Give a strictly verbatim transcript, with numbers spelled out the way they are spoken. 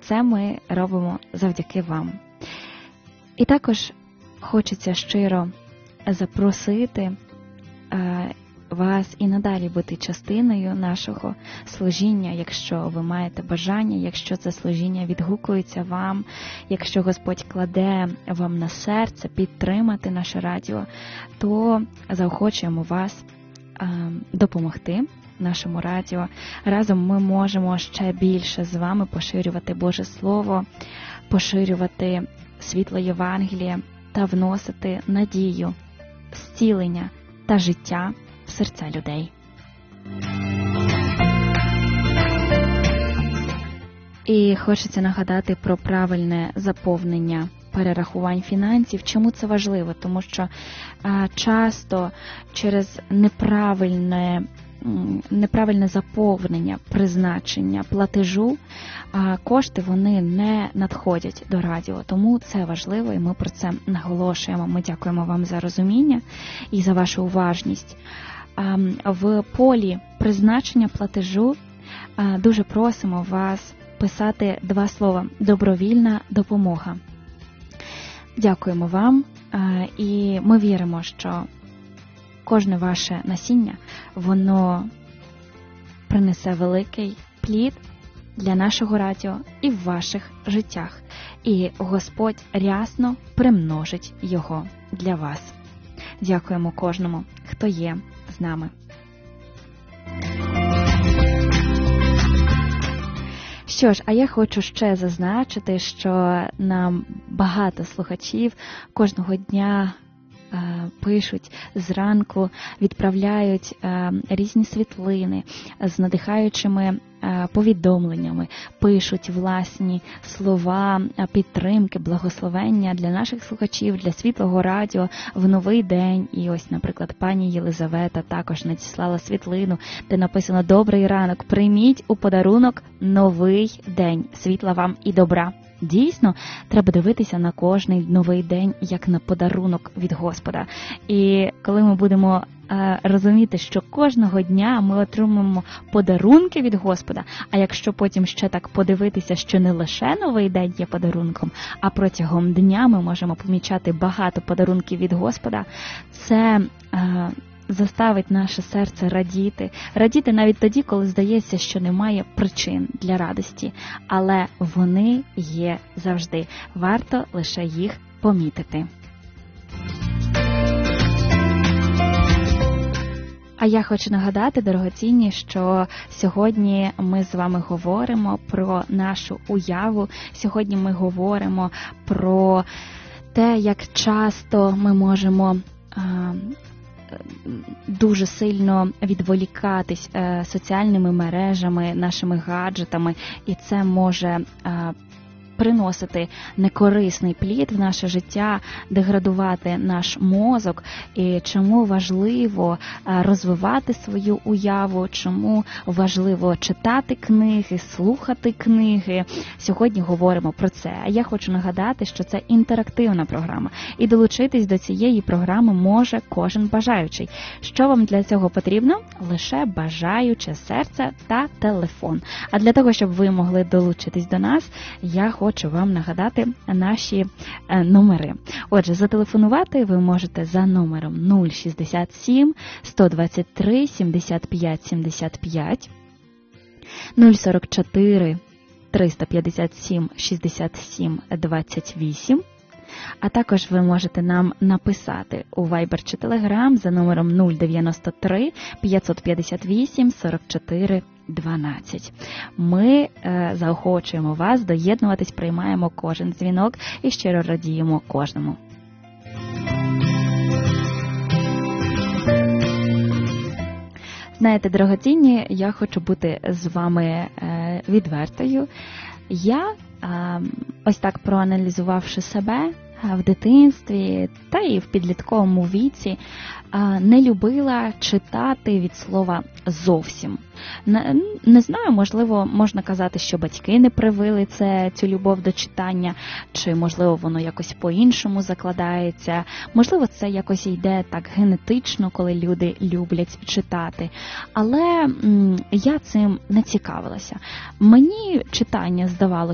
це ми робимо завдяки вам. І також хочеться щиро запросити вас і надалі бути частиною нашого служіння, якщо ви маєте бажання, якщо це служіння відгукується вам, якщо Господь кладе вам на серце підтримати наше радіо, то заохочуємо вас допомогти нашому радіо. Разом ми можемо ще більше з вами поширювати Боже Слово, поширювати світло Євангелія та вносити надію, зцілення та життя в серця людей. І хочеться нагадати про правильне заповнення перерахувань фінансів. Чому це важливо? Тому що а, часто через неправильне, неправильне заповнення, призначення платежу, а, кошти вони не надходять до радіо. Тому це важливо, і ми про це наголошуємо. Ми дякуємо вам за розуміння і за вашу уважність. А, в полі призначення платежу а, дуже просимо вас писати два слова «добровільна допомога». Дякуємо вам, і ми віримо, що кожне ваше насіння, воно принесе великий плід для нашого радіо і в ваших життях. І Господь рясно примножить його для вас. Дякуємо кожному, хто є з нами. Що ж, а я хочу ще зазначити, що нам багато слухачів кожного дня е, пишуть зранку, відправляють е, різні світлини з надихаючими е, повідомленнями, пишуть власні слова підтримки, благословення для наших слухачів, для Світлого радіо в новий день. І ось, наприклад, пані Єлизавета також надіслала світлину, де написано «Добрий ранок, прийміть у подарунок новий день, світла вам і добра». Дійсно, треба дивитися на кожний новий день, як на подарунок від Господа. І коли ми будемо е, розуміти, що кожного дня ми отримуємо подарунки від Господа, а якщо потім ще так подивитися, що не лише новий день є подарунком, а протягом дня ми можемо помічати багато подарунків від Господа, це е, заставить наше серце радіти. Радіти навіть тоді, коли здається, що немає причин для радості. Але вони є завжди. Варто лише їх помітити. А я хочу нагадати, дорогоцінні, що сьогодні ми з вами говоримо про нашу уяву. Сьогодні ми говоримо про те, як часто ми можемо дуже сильно відволікатись е, соціальними мережами, нашими гаджетами, і це може е, приносити некорисний плід в наше життя, деградувати наш мозок. І чому важливо розвивати свою уяву, чому важливо читати книги, слухати книги. Сьогодні говоримо про це. А я хочу нагадати, що це інтерактивна програма. І долучитись до цієї програми може кожен бажаючий. Що вам для цього потрібно? Лише бажаюче серце та телефон. А для того, щоб ви могли долучитись до нас, я хочу Хочу вам нагадати наші е, номери. Отже, зателефонувати ви можете за номером нуль шістдесят сім сто двадцять три сімдесят п'ять сімдесят п'ять, нуль сорок чотири триста п'ятдесят сім шістдесят сім двадцять вісім. А також ви можете нам написати у Viber чи Telegram за номером нуль дев'яносто три п'ятсот п'ятдесят вісім сорок чотири дванадцять. Ми е, заохочуємо вас доєднуватись, приймаємо кожен дзвінок і щиро радіємо кожному. Знаєте, дорогоцінні, я хочу бути з вами е, відвертою. Я, е, ось так проаналізувавши себе, в дитинстві та і в підлітковому віці не любила читати від слова «зовсім». Не, не знаю, можливо, можна казати, що батьки не привили це, цю любов до читання, чи, можливо, воно якось по-іншому закладається. Можливо, це якось йде так генетично, коли люди люблять читати. Але м, я цим не цікавилася. Мені читання здавалося